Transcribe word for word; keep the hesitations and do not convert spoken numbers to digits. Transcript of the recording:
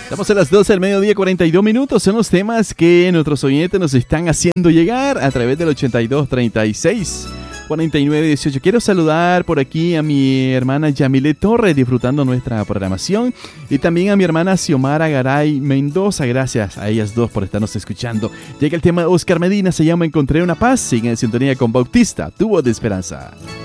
Estamos a las doce del mediodía, cuarenta y dos minutos. Son los temas que nuestros oyentes nos están haciendo llegar a través del ochenta y dos, treinta y seis, cuarenta y nueve, dieciocho. Quiero saludar por aquí a mi hermana Yamile Torres, disfrutando nuestra programación. Y también a mi hermana Xiomara Garay Mendoza. Gracias a ellas dos por estarnos escuchando. Llega el tema de Oscar Medina, se llama Encontré una paz. Sigue en sintonía con Bautista, tu voz de esperanza.